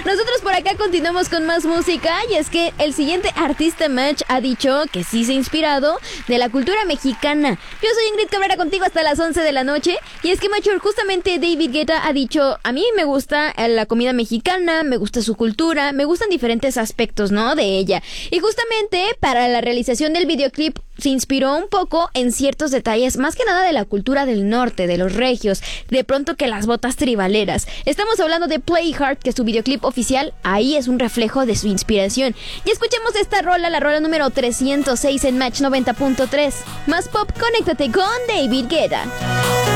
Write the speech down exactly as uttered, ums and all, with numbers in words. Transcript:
Nosotros por acá continuamos con más música y es que el siguiente artista Match ha dicho que sí se ha inspirado de la cultura mexicana. Yo soy Ingrid Cabrera contigo hasta las once de la noche y es que Match, justamente David Guetta ha dicho, a mí me gusta la comida mexicana, me gusta su cultura, me gustan diferentes aspectos, ¿no?, de ella. Y justamente para la realización del videoclip se inspiró un poco en ciertos detalles, más que nada de la cultura del norte, de los regios, de pronto que las botas tribaleras. Estamos hablando de Play Hard, que su videoclip oficial, ahí es un reflejo de su inspiración. Y escuchemos esta rola, la rola número trescientos seis en Match noventa punto tres. Más pop, conéctate con David Guetta.